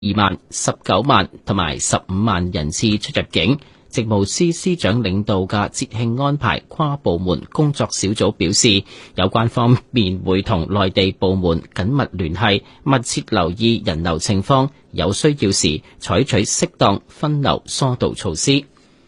萬、19萬同埋15萬人次出入境。政務司司長領導嘅節慶安排跨部門工作小組表示，有關方面會同內地部門緊密聯繫，密切留意人流情況，有需要時採取適當分流疏導措施。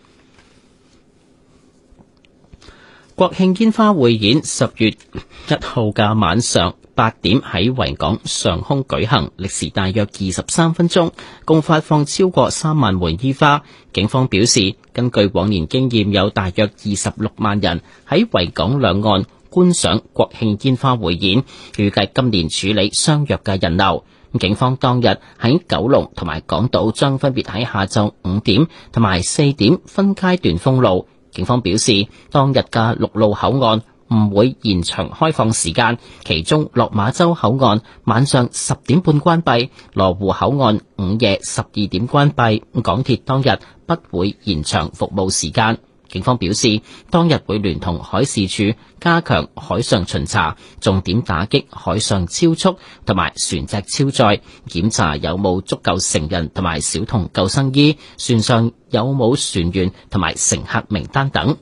國慶煙花匯演10月1號嘅晚上8點喺維港上空舉行，歷時大約23分鐘，共發放超過3萬枚煙花。警方表示，根據往年經驗，有大約26萬人喺維港兩岸觀賞國慶煙花匯演，預計今年處理相若嘅人流。警方當日喺九龍同埋港島將分別喺下晝5點同埋4點分階段封路。警方表示，當日嘅陸路口岸唔會延長開放時間，其中落馬洲口岸晚上10點半關閉，羅湖口岸午夜12點關閉。港鐵當日不會延長服務時間。警方表示，當日會聯同海事處加強海上巡查，重點打擊海上超速同埋船隻超載，檢查有冇足夠成人同埋小童救生衣，船上有冇船員同埋乘客名單等。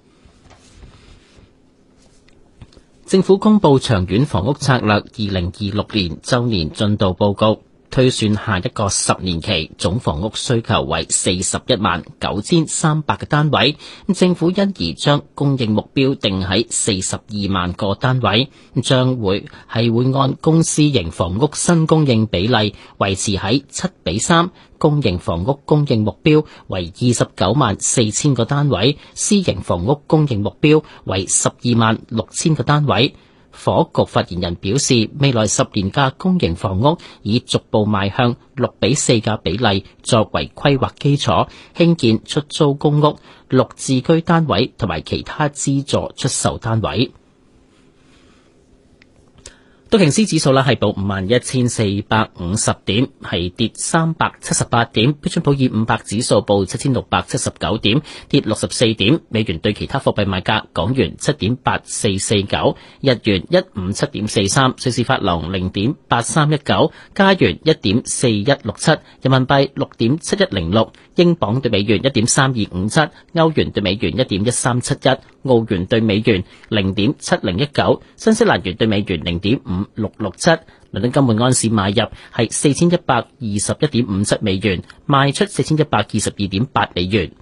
政府公布長遠房屋策略2026年周年進度報告，推算下一個10年期總房屋需求為41萬9300個單位，政府因而將供應目標定喺42萬個單位，將會按公私營房屋新供應比例維持喺7:3，公營房屋供應目標為29萬4000個單位，私營房屋供應目標為12萬6000個單位。房屋局發言人表示，未來10年嘅公營房屋以逐步邁向6:4嘅比例作為規劃基礎，興建出租公屋、綠置居單位同埋其他資助出售單位。道瓊斯指數係報51,450點，係跌378點。標準普爾500指數報7679點，跌64點。美元對其他貨幣賣價：港元7.8449，日元157.43，瑞士法郎0.8319，加元1.4167，人民幣6.7106，英鎊對美元1.3257，歐元對美元1.1371，澳元對美元0.7019，新西蘭元對美元0.5667。倫敦金每安士買入係4121.57美元，賣出4122.8美元。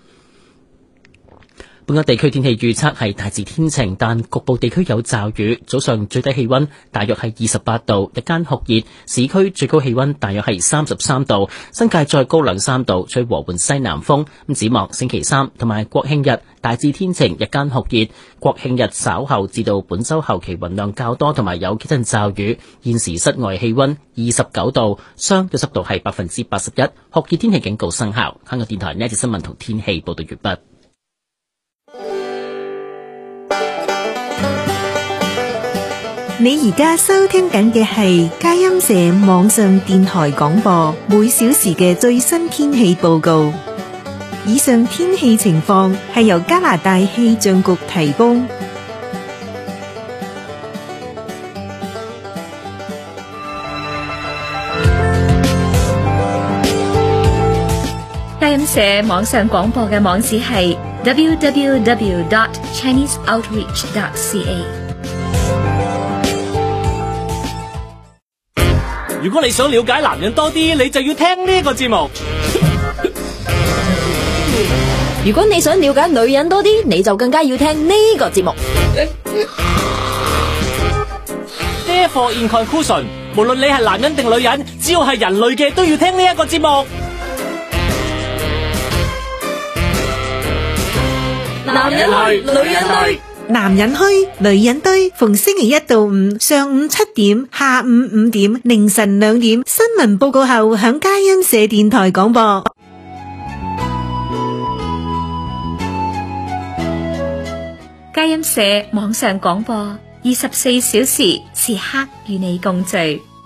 本港地區天氣預測係大致天晴，但局部地區有驟雨。早上最低氣溫大約係28度，日間酷熱，市區最高氣溫大約係33度，新界再高2-3度，吹和緩西南風。展望星期3同埋國慶日大致天晴，日間酷熱。國慶日稍後至到本週後期雲量較多，同埋有幾陣驟雨。現時室外氣溫29度，相對濕度係81%，酷熱天氣警告生效。香港電台呢一節新聞同天氣報道完畢。 你而家收聽緊嘅係佳音社網上電台廣播，每小時嘅最新天氣報告。以上天氣情況係由加拿大氣象局提供。 佳音社網上廣播嘅網址係 www.chineseoutreach.ca。 如果你想了解男人多啲，你就要聽呢個節目。 如果你想了解女人多啲，你就更加要聽呢個節目。 Therefore in conclusion，無論你係男人定女人，只要係人類嘅都要聽呢一個節目。 男人去，女人堆。 男人墟，女人堆，逢星期1到5上午7點、下午5點、凌晨2點，新聞報告後響佳音社電台廣播。 佳音社網上廣播，24小時時刻與你共聚。